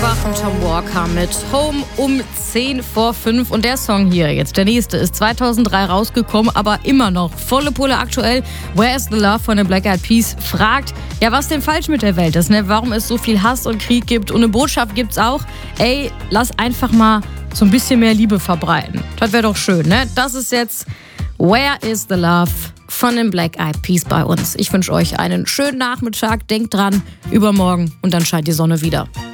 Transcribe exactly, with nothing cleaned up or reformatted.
wach und Tom Walker mit Home um zehn vor fünf. Und der Song hier jetzt, der nächste, ist zweitausenddrei rausgekommen, aber immer noch volle Pulle aktuell. Where is the Love von den Black Eyed Peas fragt, ja, was denn falsch mit der Welt ist, ne? Warum es so viel Hass und Krieg gibt. Und eine Botschaft gibt's auch, ey, lass einfach mal so ein bisschen mehr Liebe verbreiten. Das wäre doch schön, ne? Das ist jetzt Where is the Love von den Black Eyed Peas bei uns. Ich wünsche euch einen schönen Nachmittag. Denkt dran, übermorgen und dann scheint die Sonne wieder.